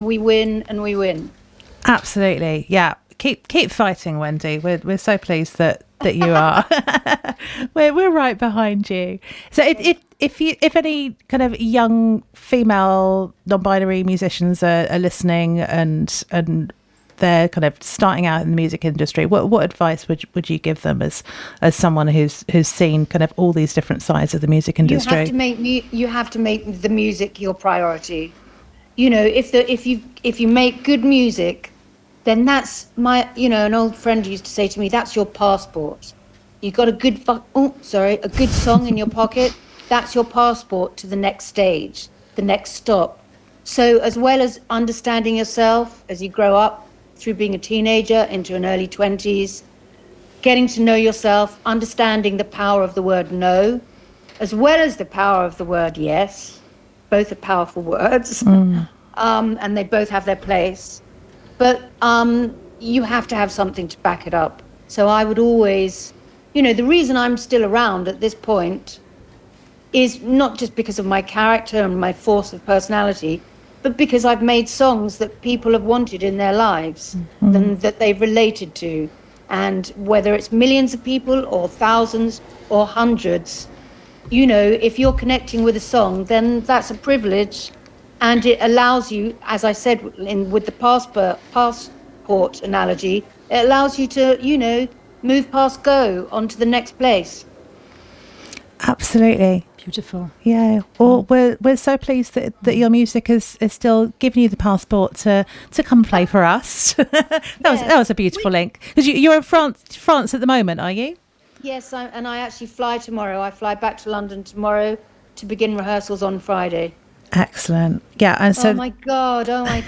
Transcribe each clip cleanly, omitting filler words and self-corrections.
we win and we win. Absolutely. Yeah. Keep fighting, Wendy. We're so pleased that you are. we're right behind you. So if any kind of young female non-binary musicians are listening and they're kind of starting out in the music industry, what advice would you give them as someone who's seen kind of all these different sides of the music industry? You have to make the music your priority. You know, if you make good music, then that's an old friend used to say to me, that's your passport. You got a good song in your pocket, that's your passport to the next stage, the next stop. So as well as understanding yourself as you grow up through being a teenager into an early 20s, getting to know yourself, understanding the power of the word no, as well as the power of the word yes. Both are powerful words, and they both have their place. But you have to have something to back it up. So I would always, the reason I'm still around at this point is not just because of my character and my force of personality, but because I've made songs that people have wanted in their lives and that they've related to. And whether it's millions of people or thousands or hundreds, if you're connecting with a song, then that's a privilege. And it allows you, as I said, with the passport analogy, it allows you to, move past go onto the next place. Absolutely. Beautiful. Yeah. Well, we're so pleased that your music is still giving you the passport to come play for us. That was a beautiful link. Because you're in France at the moment, are you? Yes, and I actually fly tomorrow. I fly back to London tomorrow to begin rehearsals on Friday. Excellent. Yeah, and so Oh my god.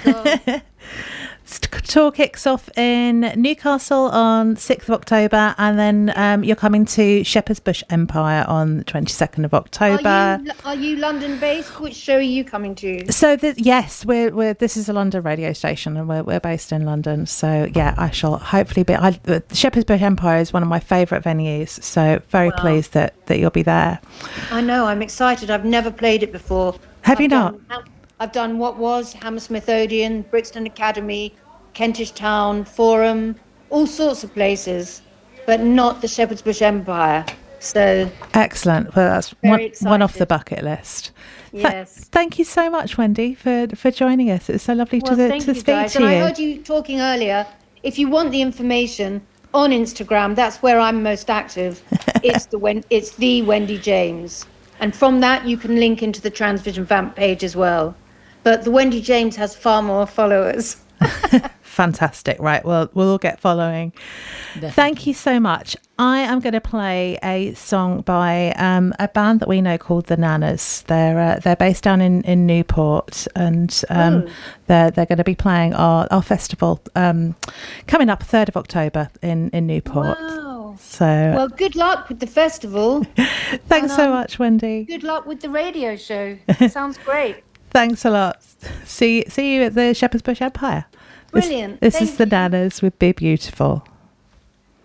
Tour kicks off in Newcastle on 6th of October, and then you're coming to Shepherd's Bush Empire on the 22nd of October. Are you London based? Which show are you coming to? So yes, we're this is a London radio station, and we're based in London. So yeah, I shall hopefully be. Shepherd's Bush Empire is one of my favourite venues, so very pleased that you'll be there. I know, I'm excited. I've never played it before. Have you not? I've done what was Hammersmith Odeon, Brixton Academy, Kentish Town, Forum, all sorts of places, but not the Shepherd's Bush Empire. So excellent. Well, that's one off the bucket list. Yes. Thank you so much, Wendy, for joining us. It was so lovely to speak to you. And I heard you talking earlier. If you want the information on Instagram, that's where I'm most active. It's the Wendy James. And from that, you can link into the Transvision Vamp page as well. But the Wendy James has far more followers. Fantastic. Right. Well, we'll all get following. Definitely. Thank you so much. I am going to play a song by a band that we know called the Nanas. They're based down in Newport, and they're going to be playing our festival coming up 3rd of October in Newport. Wow. So well, good luck with the festival. Thanks so much, Wendy. Good luck with the radio show. Sounds great. Thanks a lot. See you at the Shepherd's Bush Empire. Brilliant. This is the Nanas with Be Beautiful.